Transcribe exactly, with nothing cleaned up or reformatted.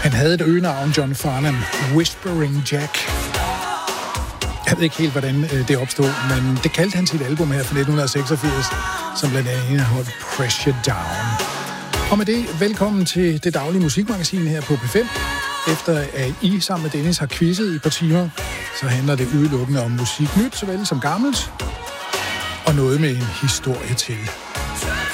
Han havde et øgenavn, John Farnham, Whispering Jack. Jeg ved ikke helt, hvordan det opstod, men det kaldte han sit album her fra nitten seksogfirs, som blandt andet indeholdt Pressure Down. Og med det, velkommen til det daglige musikmagasin her på P fem. Efter at I sammen med Dennis har quizzet i et par timer, så handler det udelukkende om musik nyt, såvel som gammelt, og noget med en historie til.